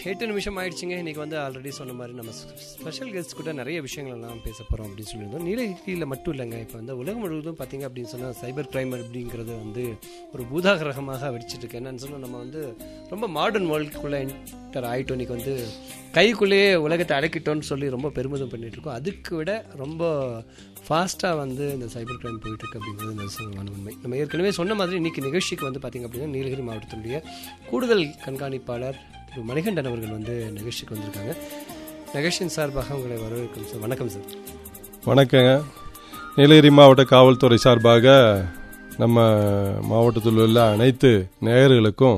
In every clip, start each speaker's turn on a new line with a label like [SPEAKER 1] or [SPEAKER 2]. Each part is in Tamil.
[SPEAKER 1] 8 நிமிஷம் ஆயிடுச்சுங்க. இன்றைக்கி வந்து ஆல்ரெடி சொன்ன மாதிரி நம்ம ஸ்பெஷல் கெஸ்ட் கூட நிறைய விஷயங்கள்லாம் பேச போகிறோம் அப்படின்னு சொல்லியிருந்தோம். நீலகிரியில் மட்டும் இல்லைங்க, இப்போ வந்து உலகம் முழுவதும் பார்த்திங்க அப்படின்னு சொன்னால் சைபர் கிரைம் அப்படிங்கிறது வந்து ஒரு பூதாகரகமாக வெடிச்சிட்டு இருக்கு. என்னன்னு சொன்னால் நம்ம வந்து ரொம்ப மாடர்ன் வேர்ல்டுக்குள்ளே என்டர் ஆகிட்டோம். இன்றைக்கி வந்து கைக்குள்ளேயே உலகத்தை அடக்கிட்டோன்னு சொல்லி ரொம்ப பெருமிதம் பண்ணிகிட்ருக்கோம். அதுக்கு விட ரொம்ப ஃபாஸ்ட்டாக வந்து இந்த சைபர் கிரைம் போயிட்டுருக்கு அப்படிங்கிறது நிதர்சனமான உண்மை. நம்ம ஏற்கனவே சொன்ன மாதிரி இன்றைக்கி நிகழ்ச்சிக்கு வந்து பார்த்திங்க அப்படின்னா நீலகிரி மாவட்டத்தினுடைய கூடுதல் கண்காணிப்பாளர் திரு மணிகண்டன் அவர்கள் வந்து நிகழ்ச்சிக்கு வந்திருக்காங்க. நிகழ்ச்சியின் சார்பாக உங்களை வரவேற்கும் சார். வணக்கம் சார்.
[SPEAKER 2] வணக்கங்க. நீலகிரி மாவட்ட காவல்துறை சார்பாக நம்ம மாவட்டத்தில் உள்ள அனைத்து நேயர்களுக்கும்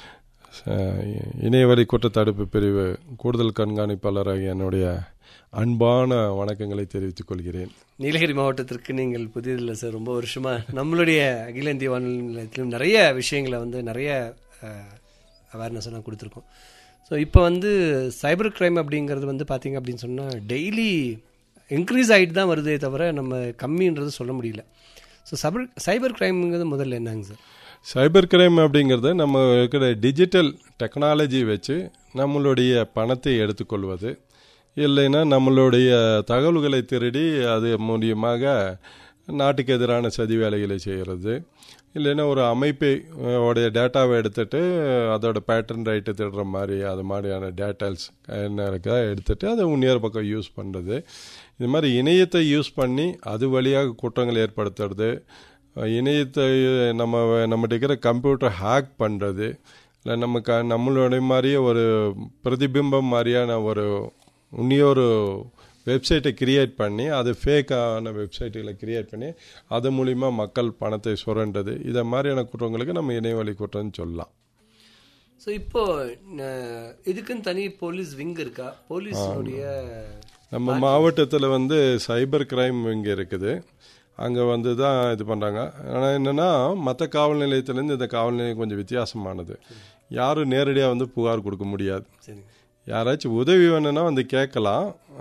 [SPEAKER 2] இணையவழி குற்றத்தடுப்பு பிரிவு கூடுதல் கண்காணிப்பாளராகிய என்னுடைய அன்பான வணக்கங்களை தெரிவித்துக் கொள்கிறேன்.
[SPEAKER 1] நீலகிரி மாவட்டத்திற்கு நீங்கள் புதியதில்லை சார், ரொம்ப வருஷமாக நம்மளுடைய அகில இந்திய வானொலி நிலையத்திலும் நிறைய விஷயங்களை வந்து நிறைய அவேர்னஸ் எல்லாம் கொடுத்துருக்கோம். ஸோ இப்போ வந்து சைபர் கிரைம் அப்படிங்கிறது வந்து பார்த்திங்க அப்படின்னு சொன்னால் டெய்லி இன்க்ரீஸ் ஆகிட்டு தான் வருதே தவிர நம்ம கம்மின்றது சொல்ல முடியல. ஸோ சைபர் கிரைம்ங்கிறது முதல்ல என்னங்க சார்?
[SPEAKER 2] சைபர் கிரைம் அப்படிங்கிறது நம்ம இருக்கிற டிஜிட்டல் டெக்னாலஜி வச்சு நம்மளுடைய பணத்தை எடுத்துக்கொள்வது, இல்லைன்னா நம்மளுடைய தகவல்களை திருடி அது மூலியமாக நாட்டுக்கு எதிரான சதி வேலைகளை செய்கிறது, இல்லைன்னா ஒரு அமைப்பை உடைய டேட்டாவை எடுத்துகிட்டு அதோட பேட்டர்ன் ரைட்டு திருடுற மாதிரி அது மாதிரியான டேட்டால்ஸ் என்ன இருக்கா எடுத்துகிட்டு அதை இன்னொரு பக்கம் யூஸ் பண்ணுறது. இது மாதிரி இணையத்தை யூஸ் பண்ணி அது வழியாக குற்றங்கள் ஏற்படுத்துறது, இணையத்தை நம்மகிட்ட இருக்கிற கம்ப்யூட்டர் ஹேக் பண்ணுறது, இல்லை நம்மளுடைய மாதிரியே ஒரு பிரதிபிம்பம் மாதிரியான இன்னொரு வெப்சைட்டை கிரியேட் பண்ணி அது ஃபேக்கான வெப்சைட்டுகளை கிரியேட் பண்ணி அது மூலிமா மக்கள் பணத்தை சுரண்டது, இதை மாதிரியான குற்றங்களுக்கு நம்ம இணையவழி குற்றம்னு சொல்லலாம்.
[SPEAKER 1] ஸோ இப்போ இதுக்குன்னு தனி போலீஸ் விங் இருக்கா? போலீஸுடைய
[SPEAKER 2] நம்ம மாவட்டத்தில் வந்து சைபர் கிரைம் விங் இருக்குது. அங்கே வந்து தான் இது பண்ணுறாங்க. ஆனால் என்னென்னா மற்ற காவல் நிலையத்திலேருந்து இந்த காவல் நிலையம் கொஞ்சம் வித்தியாசமானது. யாரும் நேரடியாக வந்து புகார் கொடுக்க முடியாது. யாராச்சும் உதவி வேணும்னா வந்து கேட்கலாம்.